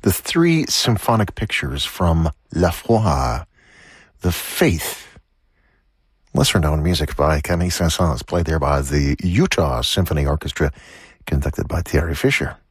The three symphonic pictures from La Foi, The Faith, lesser-known music by Camille Saint-Saëns, played there by the Utah Symphony Orchestra, conducted by Thierry Fisher.